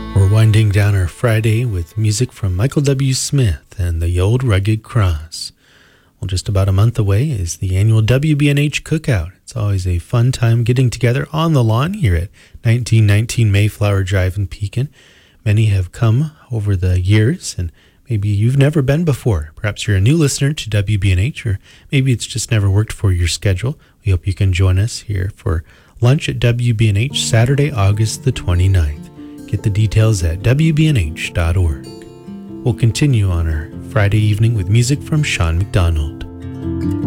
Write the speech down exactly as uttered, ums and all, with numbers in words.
We're winding down our Friday with music from Michael W. Smith and the Old Rugged Cross. Well, just about a month away is the annual W B N H Cookout. It's always a fun time getting together on the lawn here at nineteen nineteen Mayflower Drive in Pekin. Many have come over the years, and maybe you've never been before. Perhaps you're a new listener to W B N H, or maybe it's just never worked for your schedule. We hope you can join us here for lunch at W B N H Saturday, August the twenty-ninth. Get the details at W B N H dot org. We'll continue on our Friday evening with music from Sean McDonald.